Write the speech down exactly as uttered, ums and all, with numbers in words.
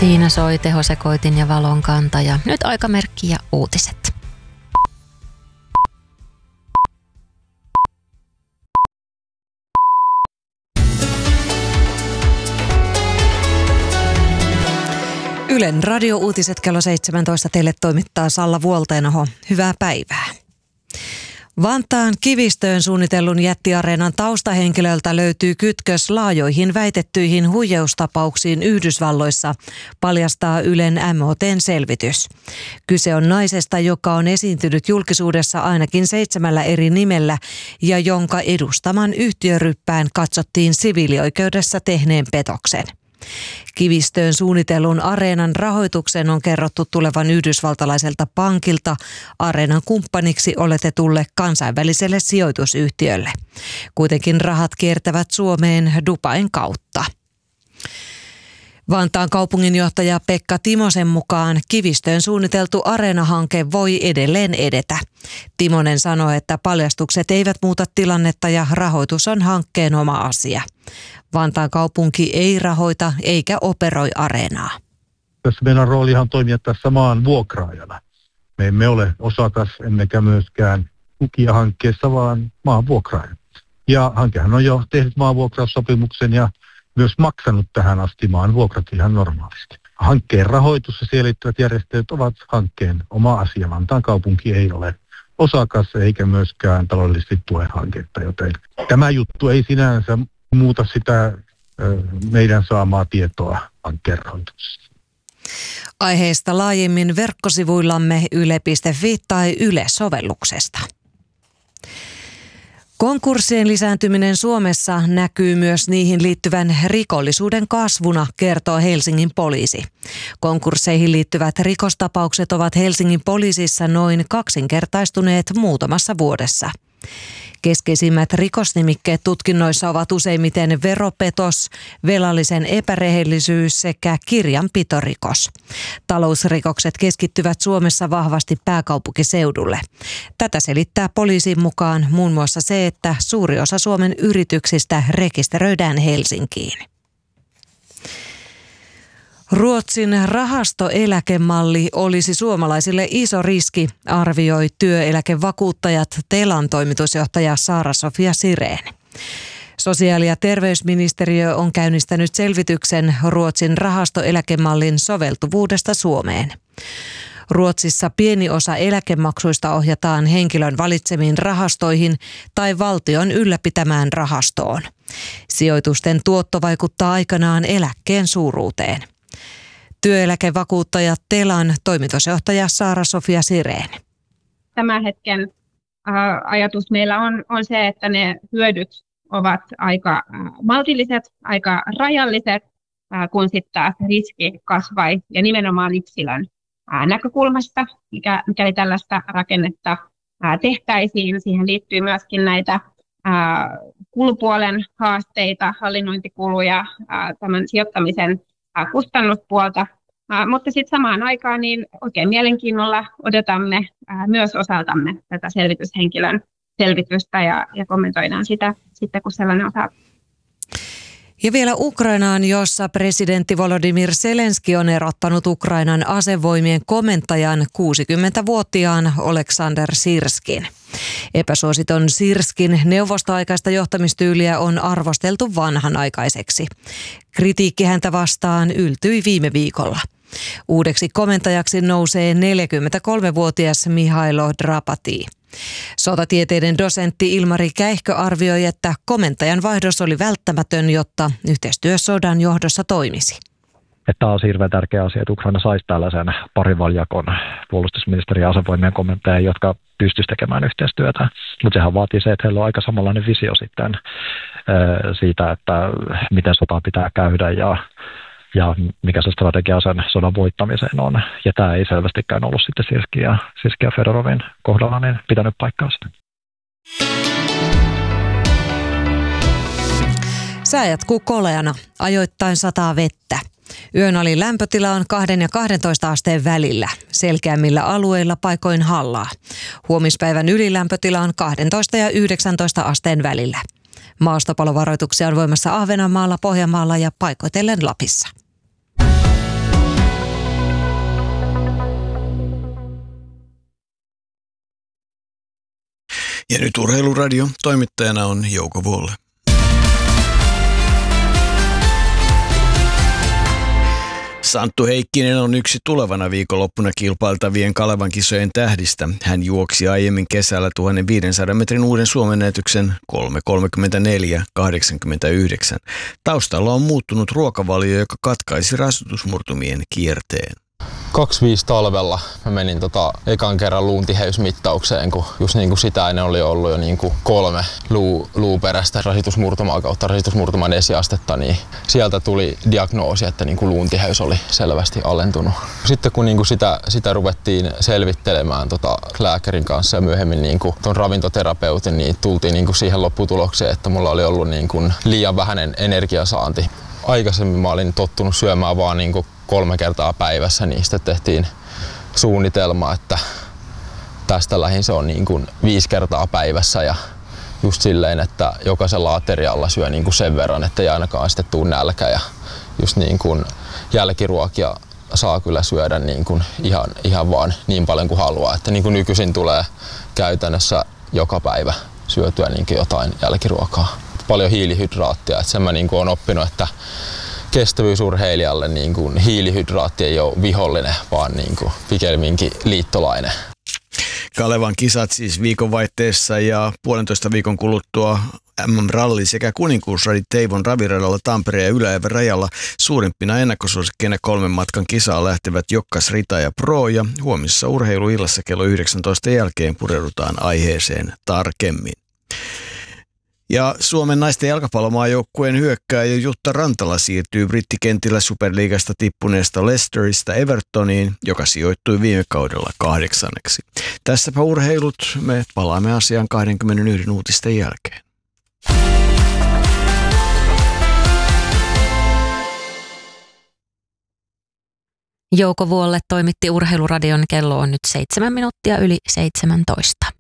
Siinä soi tehosekoitin ja valonkantaja. Nyt aikamerkki ja uutiset. Ylen radiouutiset kello seitsemäntoista teille toimittaa Salla Vuolteenoho. Hyvää päivää. Vantaan Kivistöön suunnitellun jättiareenan taustahenkilöltä löytyy kytkös laajoihin väitettyihin huijaustapauksiin Yhdysvalloissa, paljastaa Ylen M O T:n selvitys. Kyse on naisesta, joka on esiintynyt julkisuudessa ainakin seitsemällä eri nimellä ja jonka edustaman yhtiöryppään katsottiin siviilioikeudessa tehneen petoksen. Kivistöön suunnitellun areenan rahoituksen on kerrottu tulevan yhdysvaltalaiselta pankilta areenan kumppaniksi oletetulle kansainväliselle sijoitusyhtiölle. Kuitenkin rahat kiertävät Suomeen Dubain kautta. Vantaan kaupunginjohtaja Pekka Timosen mukaan Kivistöön suunniteltu areenahanke voi edelleen edetä. Timonen sanoi, että paljastukset eivät muuta tilannetta ja rahoitus on hankkeen oma asia. Vantaan kaupunki ei rahoita eikä operoi areenaa. Tässä meidän roolihan on toimia tässä maan vuokraajana. Me emme ole osakas emmekä myöskään tukija hankkeessa, vaan maan vuokraaja. Ja hankehan on jo tehnyt maanvuokraussopimuksen ja myös maksanut tähän asti maan vuokrat ihan normaalisti. Hankkeen rahoitus ja siihen liittyvät järjestelyt ovat hankkeen oma asia. Vantaan kaupunki ei ole osakas eikä myöskään taloudellisesti tue hanketta, joten tämä juttu ei sinänsä muuta sitä ö, meidän saamaa tietoa hankkeen rahoituksesta. Aiheesta laajemmin verkkosivuillamme yle piste fi tai Yle-sovelluksesta. Konkurssien lisääntyminen Suomessa näkyy myös niihin liittyvän rikollisuuden kasvuna, kertoo Helsingin poliisi. Konkursseihin liittyvät rikostapaukset ovat Helsingin poliisissa noin kaksinkertaistuneet muutamassa vuodessa. Keskeisimmät rikosnimikkeet tutkinnoissa ovat useimmiten veropetos, velallisen epärehellisyys sekä kirjanpitorikos. Talousrikokset keskittyvät Suomessa vahvasti pääkaupunkiseudulle. Tätä selittää poliisin mukaan muun muassa se, että suuri osa Suomen yrityksistä rekisteröidään Helsinkiin. Ruotsin rahastoeläkemalli olisi suomalaisille iso riski, arvioi työeläkevakuuttajat Telan toimitusjohtaja Saara-Sofia Sirén. Sosiaali- ja terveysministeriö on käynnistänyt selvityksen Ruotsin rahastoeläkemallin soveltuvuudesta Suomeen. Ruotsissa pieni osa eläkemaksuista ohjataan henkilön valitsemiin rahastoihin tai valtion ylläpitämään rahastoon. Sijoitusten tuotto vaikuttaa aikanaan eläkkeen suuruuteen. Työeläkevakuuttaja Telan toimitusjohtaja Saara-Sofia Sirén. Tämän hetken äh, ajatus meillä on, on se, että ne hyödyt ovat aika äh, maltilliset, aika rajalliset, äh, kun sitten taas riski kasvaa ja nimenomaan yksilön äh, näkökulmasta, mikä, mikäli tällaista rakennetta äh, tehtäisiin. Siihen liittyy myöskin näitä äh, kulupuolen haasteita, hallinnointikuluja, äh, tämän sijoittamisen kustannuspuolta, mutta sitten samaan aikaan niin oikein mielenkiinnolla odotamme myös osaltamme tätä selvityshenkilön selvitystä ja, ja kommentoidaan sitä sitten, kun sellainen on saatu. Ja vielä Ukrainaan, jossa presidentti Volodymyr Zelenski on erottanut Ukrainan asevoimien komentajan kuusikymmentävuotiaan Oleksandr Sirskin. Epäsuositon Sirskin neuvostoaikaista johtamistyyliä on arvosteltu vanhanaikaiseksi. Kritiikki häntä vastaan yltyi viime viikolla. Uudeksi komentajaksi nousee neljäkymmentäkolmevuotias Mihailo Drapati. Sotatieteiden dosentti Ilmari Käihkö arvioi, että komentajan vaihdos oli välttämätön, jotta yhteistyö sodan johdossa toimisi. Tämä on hirveän tärkeä asia, että Ukraina saisi tällaisen parivaljakon puolustusministeri ja asevoimien komentajan, jotka pystyisivät tekemään yhteistyötä. Mutta sehän vaatii se, että heillä on aika samanlainen visio sitten siitä, että miten sotaa pitää käydä ja, ja mikä se strategia sen sodan voittamiseen on. Ja tämä ei selvästikään ollut sitten Sirski ja, Sirski ja Fedorovin kohdalla niin pitänyt paikkaa sitä. Sää jatkuu koleana, ajoittain sataa vettä. Yön alin lämpötila on kaksi ja kaksitoista asteen välillä, selkeämmillä alueilla paikoin hallaa. Huomispäivän ylilämpötila on kaksitoista ja yhdeksäntoista asteen välillä. Maastopalovaroituksia on voimassa Ahvenanmaalla, Pohjanmaalla ja paikoitellen Lapissa. Ja nyt Urheiluradio. Toimittajana on Jouko Vuolle. Santtu Heikkinen on yksi tulevana viikonloppuna kilpailtavien Kalevan kisojen tähdistä. Hän juoksi aiemmin kesällä tuhatviisisataa metrin uuden suomennäytyksen kolme kolmekymmentäneljä kahdeksankymmentäyhdeksän. Taustalla on muuttunut ruokavalio, joka katkaisi rasituusmurtumien kierteen. kaksikymmentäviisi talvella mä menin tota ekan kerran luuntiheysmittaukseen, kun just niin kuin sitä ennen oli ollut jo niin kuin kolme luu, luuperäistä rasitusmurtumaa kautta rasitusmurtuman esiastetta, niin sieltä tuli diagnoosi, että niin kuin luuntiheys oli selvästi alentunut. Sitten kun niin kuin sitä, sitä ruvettiin selvittelemään tota lääkärin kanssa ja myöhemmin niin kuin ton ravintoterapeutin, niin tultiin niin kuin siihen lopputulokseen, että mulla oli ollut niin kuin liian vähäinen energiasaanti. Aikaisemmin mä olin tottunut syömään vaan niin kuin kolme kertaa päivässä, niin sitten tehtiin suunnitelma, että tästä lähin se on niin kuin viisi kertaa päivässä ja just silleen, että jokaisella aterialla syö niin kuin sen verran, että ei ainakaan sitten tuu nälkä ja just niin kuin jälkiruokia saa kyllä syödä niin kuin ihan, ihan vaan niin paljon kuin haluaa, että niin kuin nykyisin tulee käytännössä joka päivä syötyä niin kuin jotain jälkiruokaa. Paljon hiilihydraattia, että sen mä niin kuin olen oppinut, että kestävyysurheilijalle niin kuin hiilihydraatti ei ole vihollinen, vaan niin kuin pikemminkin liittolainen. Kalevan kisat siis viikonvaihteessa ja puolentoista viikon kuluttua M M-ralli sekä kuninkuusradi Teivon raviradalla Tampereen ja Yläjärven rajalla. Suurimpina ennakkosuosikkeina kolmen matkan kisaan lähtevät Jokkas, Rita ja Pro, ja huomisessa urheiluillassa kello yhdeksäntoista jälkeen pureudutaan aiheeseen tarkemmin. Ja Suomen naisten jalkapallomaajoukkueen hyökkääjä Jutta Rantala siirtyy brittikentillä Superliigasta tippuneesta Leicesteristä Evertoniin, joka sijoittui viime kaudella kahdeksanneksi. Tässäpä urheilut, me palaamme asiaan kaksikymmentäyksi uutisten jälkeen. Jouko Vuolle toimitti Urheiluradion, kello on nyt seitsemän minuuttia yli seitsemäntoista.